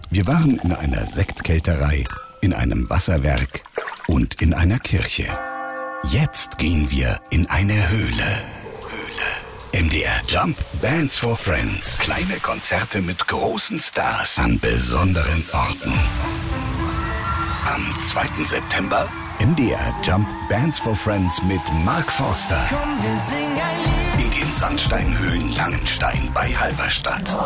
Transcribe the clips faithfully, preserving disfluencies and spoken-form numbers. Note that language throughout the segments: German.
Wir waren in einer Sektkälterei, in einem Wasserwerk und in einer Kirche. Jetzt gehen wir in eine Höhle. M D R Jump Bands for Friends. Kleine Konzerte mit großen Stars an besonderen Orten. Am zweiten September M D R Jump Bands for Friends mit Mark Forster. In den Sandsteinhöhen Langenstein bei Halberstadt.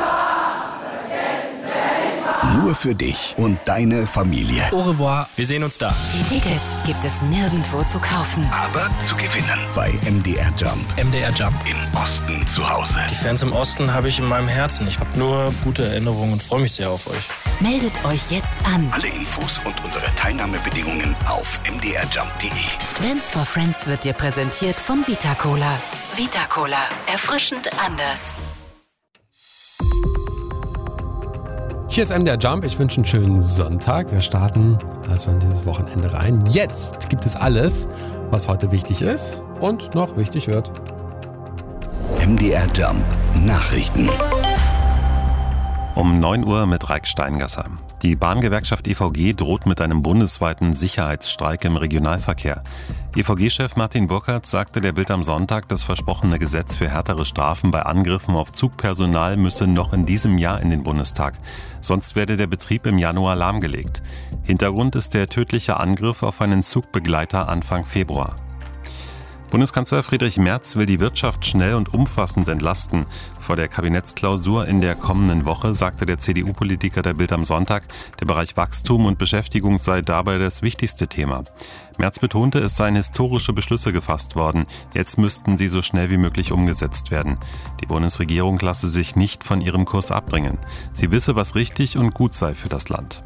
Nur für dich und deine Familie. Au revoir, wir sehen uns da. Die Tickets gibt es nirgendwo zu kaufen. Aber zu gewinnen bei M D R Jump. M D R Jump. Im Osten zu Hause. Die Fans im Osten habe ich in meinem Herzen. Ich habe nur gute Erinnerungen und freue mich sehr auf euch. Meldet euch jetzt an. Alle Infos und unsere Teilnahmebedingungen auf m d r jump punkt d e. Bands for Friends wird dir präsentiert von Vita Cola. Vita Cola. Erfrischend anders. Hier ist M D R Jump. Ich wünsche einen schönen Sonntag. Wir starten also in dieses Wochenende rein. Jetzt gibt es alles, was heute wichtig ist und noch wichtig wird. M D R Jump Nachrichten. Um neun Uhr mit Raik Steingasser. Die Bahngewerkschaft E V G droht mit einem bundesweiten Sicherheitsstreik im Regionalverkehr. E V G-Chef Martin Burkhardt sagte der Bild am Sonntag, das versprochene Gesetz für härtere Strafen bei Angriffen auf Zugpersonal müsse noch in diesem Jahr in den Bundestag. Sonst werde der Betrieb im Januar lahmgelegt. Hintergrund ist der tödliche Angriff auf einen Zugbegleiter Anfang Februar. Bundeskanzler Friedrich Merz will die Wirtschaft schnell und umfassend entlasten. Vor der Kabinettsklausur in der kommenden Woche sagte der C D U-Politiker der Bild am Sonntag, der Bereich Wachstum und Beschäftigung sei dabei das wichtigste Thema. Merz betonte, es seien historische Beschlüsse gefasst worden. Jetzt müssten sie so schnell wie möglich umgesetzt werden. Die Bundesregierung lasse sich nicht von ihrem Kurs abbringen. Sie wisse, was richtig und gut sei für das Land.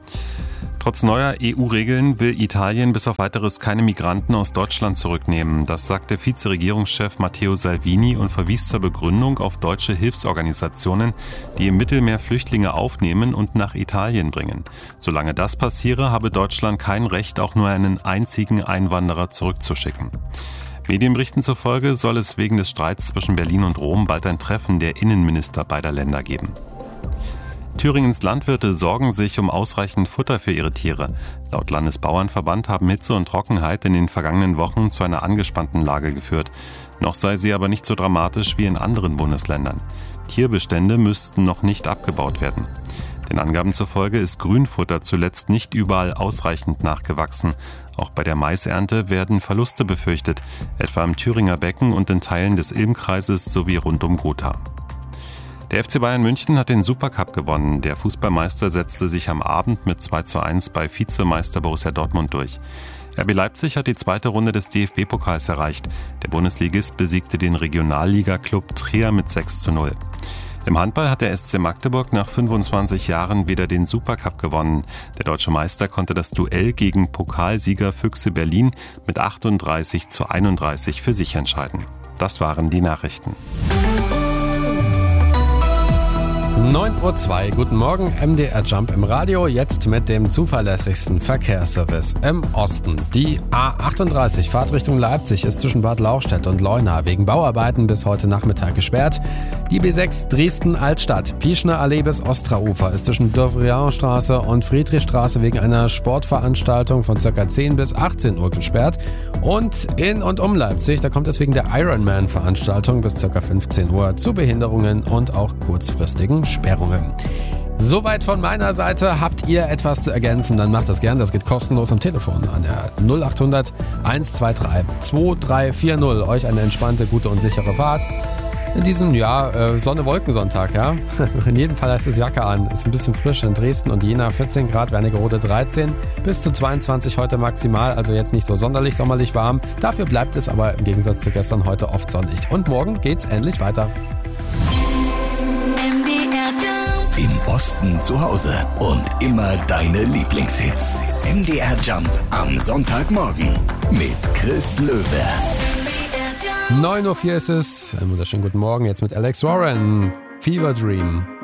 Trotz neuer E U-Regeln will Italien bis auf weiteres keine Migranten aus Deutschland zurücknehmen. Das sagte Vizeregierungschef Matteo Salvini und verwies zur Begründung auf deutsche Hilfsorganisationen, die im Mittelmeer Flüchtlinge aufnehmen und nach Italien bringen. Solange das passiere, habe Deutschland kein Recht, auch nur einen einzigen Einwanderer zurückzuschicken. Medienberichten zufolge soll es wegen des Streits zwischen Berlin und Rom bald ein Treffen der Innenminister beider Länder geben. Thüringens Landwirte sorgen sich um ausreichend Futter für ihre Tiere. Laut Landesbauernverband haben Hitze und Trockenheit in den vergangenen Wochen zu einer angespannten Lage geführt. Noch sei sie aber nicht so dramatisch wie in anderen Bundesländern. Tierbestände müssten noch nicht abgebaut werden. Den Angaben zufolge ist Grünfutter zuletzt nicht überall ausreichend nachgewachsen. Auch bei der Maisernte werden Verluste befürchtet, etwa im Thüringer Becken und in Teilen des Ilm-Kreises sowie rund um Gotha. Der F C Bayern München hat den Supercup gewonnen. Der Fußballmeister setzte sich am Abend mit zwei zu eins bei Vizemeister Borussia Dortmund durch. R B Leipzig hat die zweite Runde des D F B-Pokals erreicht. Der Bundesligist besiegte den Regionalliga-Klub Trier mit sechs zu null. Im Handball hat der S C Magdeburg nach fünfundzwanzig Jahren wieder den Supercup gewonnen. Der deutsche Meister konnte das Duell gegen Pokalsieger Füchse Berlin mit achtunddreißig zu einunddreißig für sich entscheiden. Das waren die Nachrichten. neun Uhr zwei, guten Morgen, M D R Jump im Radio, jetzt mit dem zuverlässigsten Verkehrsservice im Osten. Die A achtunddreißig, Fahrtrichtung Leipzig, ist zwischen Bad Lauchstädt und Leuna wegen Bauarbeiten bis heute Nachmittag gesperrt. Die B sechs Dresden-Altstadt, Pieschner Allee bis Ostraufer, ist zwischen Dovrianstraße und Friedrichstraße wegen einer Sportveranstaltung von ca. zehn bis achtzehn Uhr gesperrt. Und in und um Leipzig, da kommt es wegen der Ironman-Veranstaltung bis ca. fünfzehn Uhr zu Behinderungen und auch kurzfristigen Sperrungen. Soweit von meiner Seite. Habt ihr etwas zu ergänzen, dann macht das gern. Das geht kostenlos am Telefon an der null acht hundert eins zwei drei zwei drei vier null. Euch eine entspannte, gute und sichere Fahrt. In diesem Jahr äh, Sonne-Wolkensonntag, ja. In jedem Fall heißt es Jacke an. Ist ein bisschen frisch in Dresden und Jena vierzehn Grad, Wernigerode dreizehn, bis zu zweiundzwanzig heute maximal, also jetzt nicht so sonderlich sommerlich warm. Dafür bleibt es aber im Gegensatz zu gestern heute oft sonnig. Und morgen geht's endlich weiter. Im Osten zu Hause und immer deine Lieblingshits. M D R Jump am Sonntagmorgen mit Chris Löwe. neun Uhr vier ist es. Einen wunderschönen guten Morgen jetzt mit Alex Warren. Fever Dream.